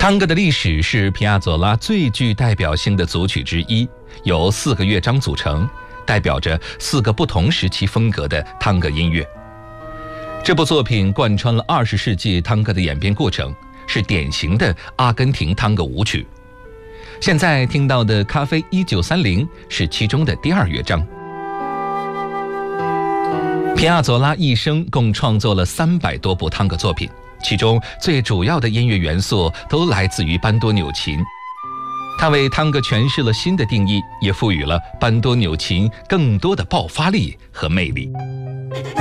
探戈的历史是皮亚佐拉最具代表性的组曲之一，由4个乐章组成，代表着4个不同时期风格的探戈音乐。这部作品贯穿了20世纪探戈的演变过程，是典型的阿根廷探戈舞曲。现在听到的《咖啡1930》是其中的第2乐章。皮亚佐拉一生共创作了300多部探戈作品，其中最主要的音乐元素都来自于班多纽琴。他为探戈诠释了新的定义，也赋予了班多纽琴更多的爆发力和魅力。